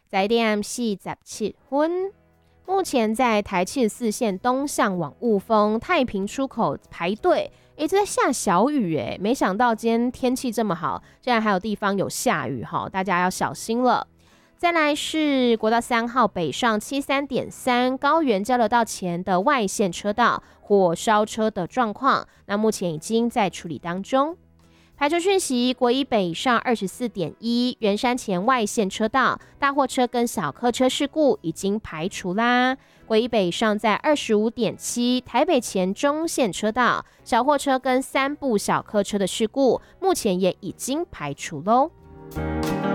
在点47分，目前在台74线东向往雾峰太平出口排队，这在下小雨没想到今天天气这么好，竟然还有地方有下雨大家要小心了。再来是国道3号北上73.3高原交流道前的外线车道火烧车的状况，那目前已经在处理当中。排除讯息，国一北上24.1圆山前外线车道大货车跟小客车事故已经排除啦。国一北上在25.7台北前中线车道小货车跟3部小客车的事故，目前也已经排除喽。